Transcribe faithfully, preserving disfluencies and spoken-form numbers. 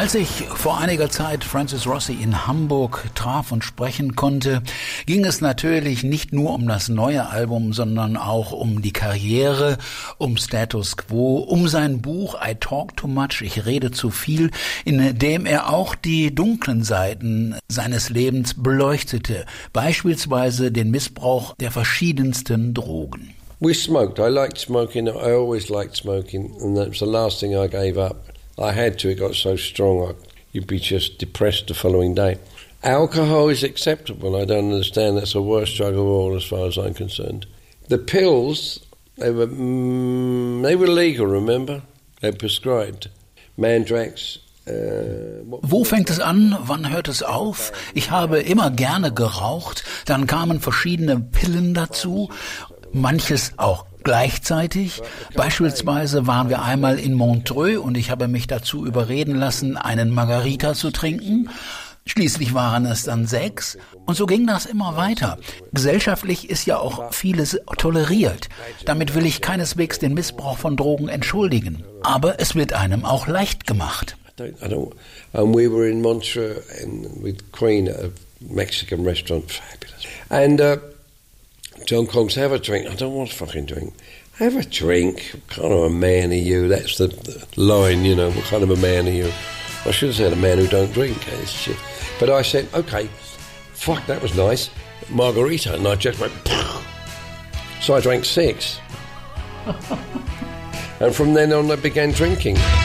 Als ich vor einiger Zeit Francis Rossi in Hamburg traf und sprechen konnte, ging es natürlich nicht nur um das neue Album, sondern auch um die Karriere, um Status Quo, um sein Buch I Talk Too Much, ich rede zu viel, in dem er auch die dunklen Seiten seines Lebens beleuchtete, beispielsweise den Missbrauch der verschiedensten Drogen. We smoked. I liked smoking. I always liked smoking, and that was the last thing I gave up. I had to. It got so strong, I, you'd be just depressed the following day. Alcohol is acceptable. I don't understand. That's the worst drug of all, as far as I'm concerned. The pills, they were mm, they were legal. Remember, they were prescribed. Mandrax. Wo fängt es an? Wann hört es auf? Ich habe immer gerne geraucht. Dann kamen verschiedene Pillen dazu. Manches auch gleichzeitig. Beispielsweise waren wir einmal in Montreux und ich habe mich dazu überreden lassen, einen Margarita zu trinken. Schließlich waren es dann sechs und so ging das immer weiter. Gesellschaftlich ist ja auch vieles toleriert. Damit will ich keineswegs den Missbrauch von Drogen entschuldigen. Aber es wird einem auch leicht gemacht. I don't, I don't, and we were in Montreux and with Queen at a Mexican restaurant, fabulous. And uh, John Cogs, have a drink. I don't want a fucking drink. Have a drink. What kind of a man are you? That's the, the line, you know. What kind of a man are you? I should have said a man who don't drink. It's shit. But I said, okay, fuck, that was nice. Margarita. And I just went, so I drank six. And from then on I began drinking.